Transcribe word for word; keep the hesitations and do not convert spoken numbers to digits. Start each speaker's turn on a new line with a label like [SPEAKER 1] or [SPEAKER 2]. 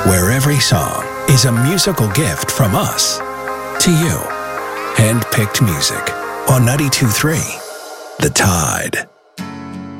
[SPEAKER 1] where every song is a musical gift from us to you. Hand-picked music on ninety-two point three The Tide.